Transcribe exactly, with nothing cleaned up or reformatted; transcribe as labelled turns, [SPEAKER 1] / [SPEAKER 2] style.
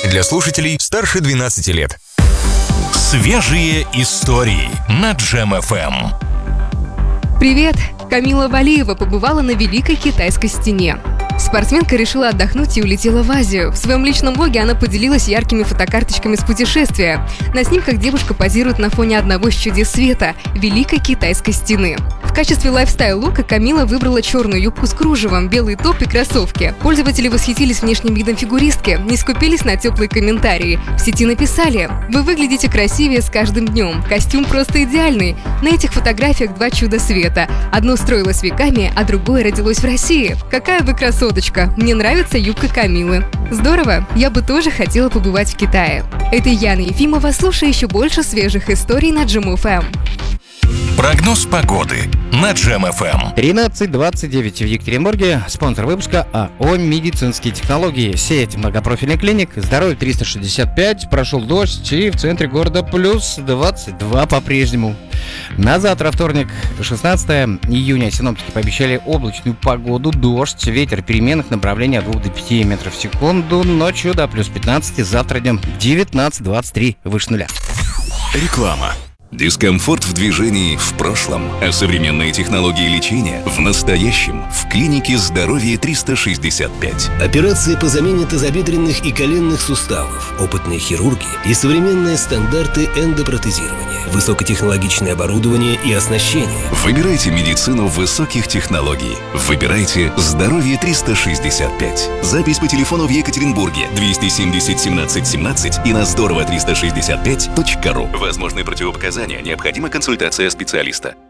[SPEAKER 1] для слушателей старше двенадцати лет.
[SPEAKER 2] Свежие истории на Джем эф эм.
[SPEAKER 3] Привет! Камила Валиева побывала на Великой Китайской стене. Спортсменка решила отдохнуть и улетела в Азию. В своем личном блоге она поделилась яркими фотокарточками с путешествия. На снимках девушка позирует на фоне одного из чудес света – Великой Китайской стены. В качестве лайфстайл-лука Камила выбрала черную юбку с кружевом, белый топ и кроссовки. Пользователи восхитились внешним видом фигуристки, не скупились на теплые комментарии. В сети написали: «Вы выглядите красивее с каждым днем. Костюм просто идеальный. На этих фотографиях два чуда света. Одно строилось веками, а другое родилось в России. Какая вы красоточка! Мне нравится юбка Камилы». Здорово! Я бы тоже хотела побывать в Китае. Это Яна Ефимова. Слушай еще больше свежих историй на Джем эф эм.
[SPEAKER 2] Прогноз погоды на Джем эф эм.
[SPEAKER 4] тринадцать двадцать девять в Екатеринбурге. Спонсор выпуска АО «Медицинские технологии». Сеть многопрофильных клиник. Здоровье триста шестьдесят пять. Прошел дождь, и в центре города плюс двадцать два по-прежнему. На завтра, вторник, шестнадцатое июня, синоптики пообещали облачную погоду, дождь, ветер переменных направлений от двух до пяти метров в секунду. Ночью до плюс пятнадцать, завтра днем девятнадцать двадцать три, выше нуля.
[SPEAKER 1] Реклама.
[SPEAKER 5] Дискомфорт в движении в прошлом, а современные технологии лечения в настоящем. В клинике «Здоровье триста шестьдесят пять».
[SPEAKER 6] Операции по замене тазобедренных и коленных суставов, опытные хирурги и современные стандарты эндопротезирования, высокотехнологичное оборудование и оснащение.
[SPEAKER 5] Выбирайте медицину высоких технологий. Выбирайте «Здоровье триста шестьдесят пять». Запись по телефону в Екатеринбурге двести семьдесят семнадцать семнадцать и на здорово триста шестьдесят пять точка ру. Возможны противопоказания. Необходима консультация специалиста.